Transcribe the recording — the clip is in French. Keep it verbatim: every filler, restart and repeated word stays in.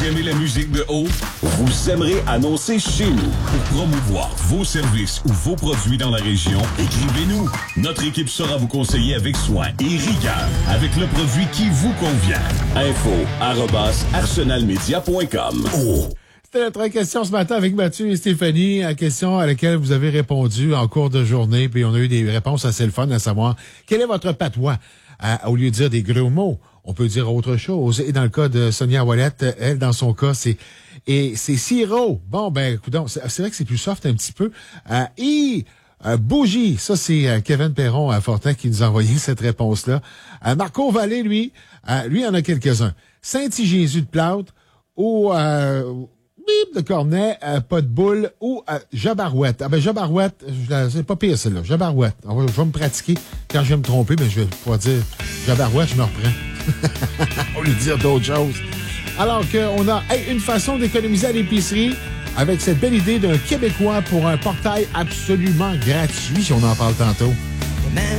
aimez la musique de haut? Vous aimerez annoncer chez nous. Pour promouvoir vos services ou vos produits dans la région, écrivez-nous. Notre équipe saura vous conseiller avec soin et rigueur, avec le produit qui vous convient. Info arobase arsenalmedia point com. Oh. C'était notre question ce matin avec Mathieu et Stéphanie, à question à laquelle vous avez répondu en cours de journée, puis on a eu des réponses assez le fun, à savoir, quel est votre patois? Euh, au lieu de dire des gros mots, on peut dire autre chose. Et dans le cas de Sonia Ouellette, elle, dans son cas, c'est et c'est sirop. Bon, ben, écoutons, c'est, c'est vrai que c'est plus soft un petit peu. Euh, et euh, bougie, ça c'est euh, Kevin Perron à Fortin qui nous a envoyé cette réponse-là. Euh, Marco Vallée, lui, euh, lui en a quelques-uns. Saint-Jésus de Plâtre ou euh, bip de Cornet, euh, pas de boule ou euh, Jabarouette. Ah ben Jabarouette, je, c'est pas pire celle-là. Jabarouette. On va, je vais me pratiquer. Quand je vais me tromper, ben je vais pouvoir dire Jabarouette, je me reprends. On lui dire d'autres choses. Alors qu'on a hey, une façon d'économiser à l'épicerie avec cette belle idée d'un Québécois pour un portail absolument gratuit, si on en parle tantôt.